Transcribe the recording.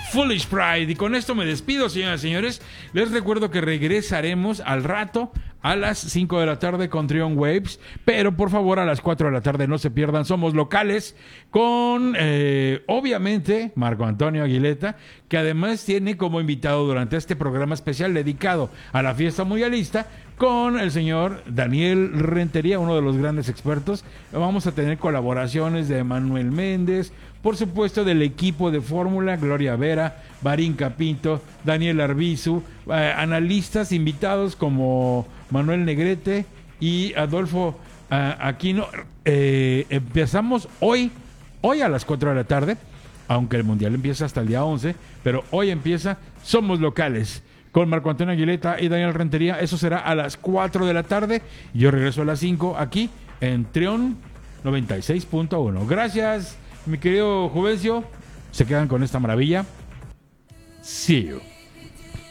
Foolish Pride. Y con esto me despido, señoras y señores. Les recuerdo que regresaremos al rato a las 5 de la tarde con Trion Waves, pero por favor a las 4 de la tarde no se pierdan Somos Locales con obviamente Marco Antonio Aguileta, que además tiene como invitado durante este programa especial dedicado a la fiesta mundialista con el señor Daniel Rentería, uno de los grandes expertos. Vamos a tener colaboraciones de Manuel Méndez, por supuesto del equipo de Fórmula, Gloria Vera, Barinca Pinto, Daniel Arbizu, analistas invitados como Manuel Negrete y Adolfo Aquino. Empezamos hoy a las 4 de la tarde, aunque el Mundial empieza hasta el día 11, pero hoy empieza Somos Locales con Marco Antonio Aguileta y Daniel Rentería. Eso será a las 4 de la tarde. Yo regreso a las 5 aquí en Trion 96.1. Gracias, mi querido Juvencio. Se quedan con esta maravilla. See you.